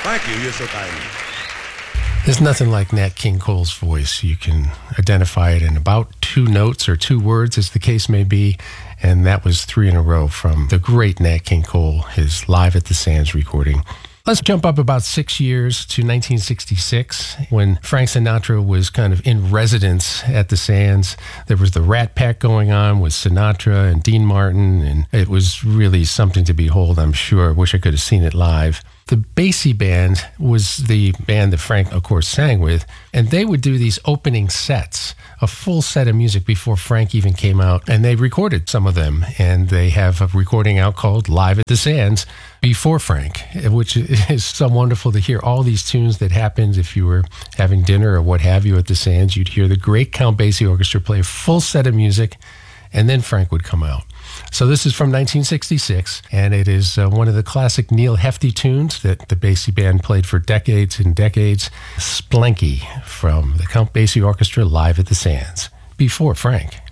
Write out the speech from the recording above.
Thank you. You're so kind. There's nothing like Nat King Cole's voice. You can identify it in about 2 notes or 2 words, as the case may be. And that was 3 in a row from the great Nat King Cole, his Live at the Sands recording. Let's jump up about 6 years to 1966, when Frank Sinatra was kind of in residence at the Sands. There was the Rat Pack going on with Sinatra and Dean Martin, and it was really something to behold, I'm sure. I wish I could have seen it live. The Basie Band was the band that Frank, of course, sang with, and they would do these opening sets, a full set of music before Frank even came out, and they recorded some of them, and they have a recording out called Live at the Sands before Frank, which is so wonderful to hear all these tunes that happened. If you were having dinner or what have you at the Sands, you'd hear the great Count Basie Orchestra play a full set of music, and then Frank would come out. So this is from 1966, and it is one of the classic Neil Hefti tunes that the Basie Band played for decades and decades, Splanky from the Count Basie Orchestra Live at the Sands, before Frank.